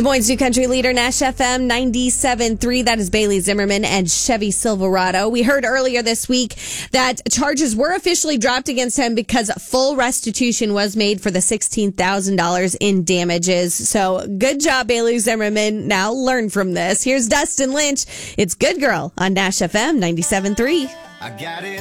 Moines New Country leader, Nash FM 97.3. That is Bailey Zimmerman and Chevy Silverado. We heard earlier this week that charges were officially dropped against him because full restitution was made for the $16,000 in damages. So good job, Bailey Zimmerman. Now learn from this. Here's Dustin Lynch. It's Good Girl on Nash FM 97.3. I got it.